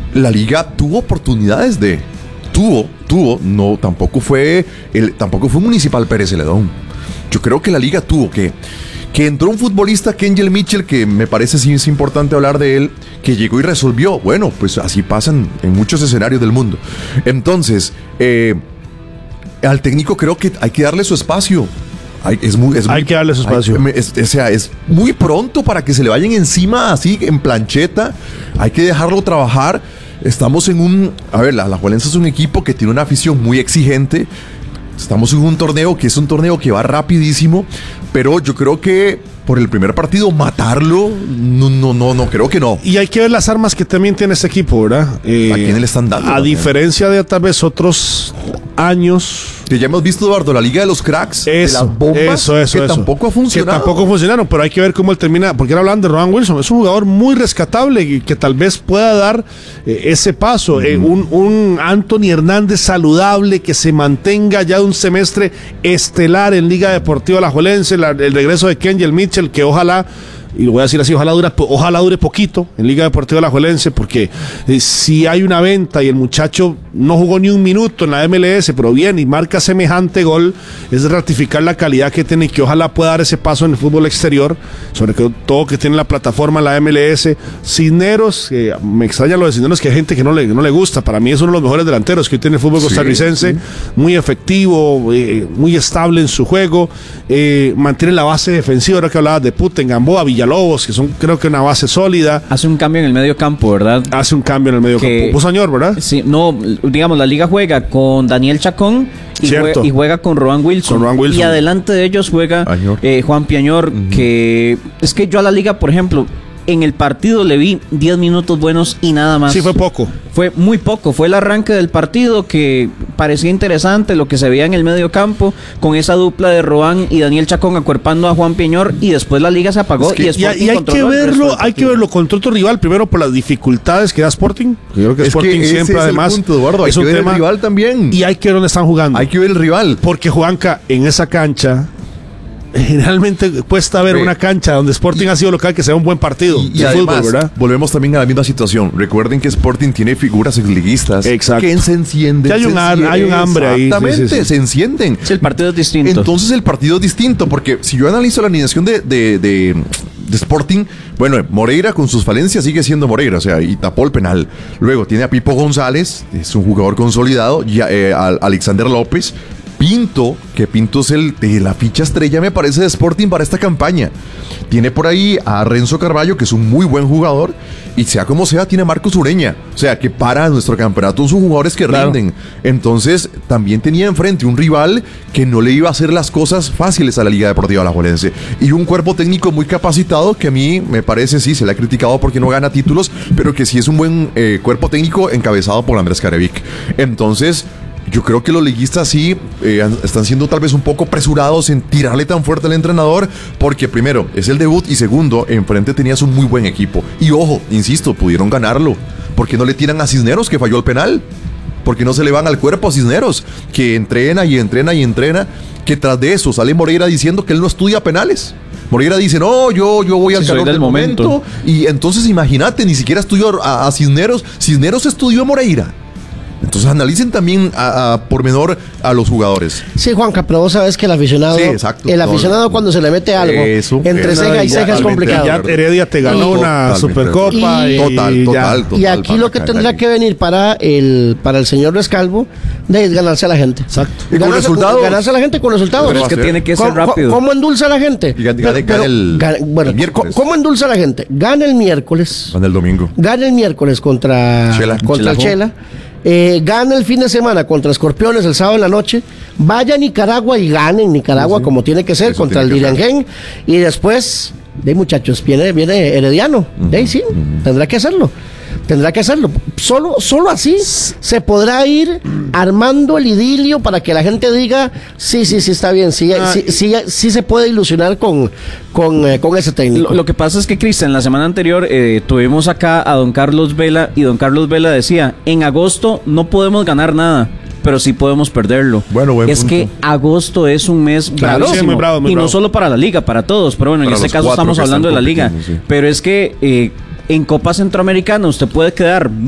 la liga tuvo oportunidades tampoco fue Municipal Pérez Celedón. Yo creo que la liga tuvo que entró un futbolista, Kenjel Mitchell, que me parece sí es importante hablar de él, que llegó y resolvió. Bueno, pues así pasan en muchos escenarios del mundo. Entonces, al técnico creo que hay que darle su espacio. Hay que darle su espacio. Es muy pronto para que se le vayan encima así en plancheta. Hay que dejarlo trabajar. Estamos en la Alajuelense es un equipo que tiene una afición muy exigente. Estamos en un torneo que es un torneo que va rapidísimo, pero yo creo que por el primer partido matarlo, no, creo que no. Y hay que ver las armas que también tiene este equipo, ¿verdad? ¿A quién le están dando? A diferencia de tal vez otros años. Que ya hemos visto, Eduardo, la Liga de los Cracks, de las bombas, que tampoco ha funcionado. Que tampoco funcionaron, pero hay que ver cómo él termina, porque ahora hablan de Rowan Wilson, es un jugador muy rescatable y que tal vez pueda dar ese paso. Un Anthony Hernández saludable que se mantenga ya de un semestre estelar en Liga Deportiva Alajuelense, el regreso de Kenjel Mitchell, que ojalá, y lo voy a decir así, ojalá dure poquito en Liga Deportiva Alajuelense, porque si hay una venta y el muchacho no jugó ni un minuto en la MLS, pero viene y marca semejante gol, es ratificar la calidad que tiene y que ojalá pueda dar ese paso en el fútbol exterior, sobre todo que tiene la plataforma en la MLS. Cisneros, me extraña lo de Cisneros, que hay gente que no le gusta. Para mí es uno de los mejores delanteros que tiene el fútbol costarricense, muy efectivo, muy estable en su juego, mantiene la base defensiva, ahora que hablabas de Putin, Gamboa, Villalobos, que son creo que una base sólida. Hace un cambio en el medio campo, ¿verdad? Hace un cambio en el medio campo. Señor, ¿verdad? Sí, no, digamos, la liga juega con Daniel Chacón y juega con Rowan Wilson. Y adelante de ellos juega Juan Piañor, que es que yo a la liga, por ejemplo, en el partido le vi 10 minutos buenos y nada más. Sí, fue poco. Fue muy poco. Fue el arranque del partido que parecía interesante, lo que se veía en el medio campo, con esa dupla de Rowan y Daniel Chacón acuerpando a Juan Piañor, y después la liga se apagó. Y hay que verlo contra otro rival, primero por las dificultades que da Sporting. Yo creo que Sporting siempre, además, punto, Eduardo, hay que ver el rival también. Y hay que ver dónde están jugando. Hay que ver el rival. Porque Juanca, en esa cancha, generalmente cuesta ver una cancha donde Sporting ha sido local que sea un buen partido y además, fútbol, ¿verdad? Volvemos también a la misma situación. Recuerden que Sporting tiene figuras exliguistas que se encienden. Que hay un hambre ahí. Exactamente, se encienden. Sí, el partido es distinto. Entonces el partido es distinto, porque si yo analizo la alineación de Sporting, bueno, Moreira con sus falencias sigue siendo Moreira, o sea, y tapó el penal. Luego tiene a Pipo González, es un jugador consolidado, y a Alexander López. Pinto es la ficha estrella, me parece, de Sporting para esta campaña. Tiene por ahí a Renzo Carballo, que es un muy buen jugador, y sea como sea, tiene a Marcos Ureña. O sea, que para nuestro campeonato son jugadores que rinden. Entonces, también tenía enfrente un rival que no le iba a hacer las cosas fáciles a la Liga Deportiva Alajuelense. Y un cuerpo técnico muy capacitado, que a mí me parece, sí, se le ha criticado porque no gana títulos, pero que sí es un buen cuerpo técnico encabezado por Andrés Carevic. Entonces, yo creo que los liguistas sí están siendo tal vez un poco apresurados en tirarle tan fuerte al entrenador, porque primero, es el debut, y segundo, enfrente tenías un muy buen equipo. Y ojo, insisto, pudieron ganarlo. ¿Por qué no le tiran a Cisneros, que falló el penal? ¿Por qué no se le van al cuerpo a Cisneros, que entrena, que tras de eso sale Moreira diciendo que él no estudia penales? Moreira dice, no, yo voy al calor del momento. Y entonces imagínate, ni siquiera estudió a Cisneros. Cisneros estudió a Moreira. Entonces analicen también a pormenor a los jugadores. Sí, Juanca, pero vos sabés que el aficionado, cuando se le mete algo, entre ceja y ceja es complicado. Ya Heredia te ganó una Supercopa. Y aquí lo que tendrá que venir para el señor Rescalvo es ganarse a la gente. Exacto. ¿Y con resultados? Ganarse a la gente con resultados. Pero es que tiene que ser rápido. ¿Cómo endulza a la gente? El miércoles. ¿Cómo endulza a la gente? Gana el miércoles. Gana el domingo. Gana el miércoles contra el Chela. Gana el fin de semana contra Escorpiones el sábado en la noche, vaya a Nicaragua y gane en Nicaragua como tiene que ser, contra el Diriangén, y después, muchachos, viene Herediano, tendrá que hacerlo. Solo así se podrá ir armando el idilio para que la gente diga, sí está bien, sí se puede ilusionar con ese técnico. Lo que pasa es que, Cristian, la semana anterior tuvimos acá a don Carlos Vela, y don Carlos Vela decía, en agosto no podemos ganar nada, pero sí podemos perderlo. Bueno, es que agosto es un mes bravísimo, muy bravo. No solo para la liga, para todos, pero bueno, en este caso estamos hablando de la liga, pero es que en Copa Centroamericana usted puede quedar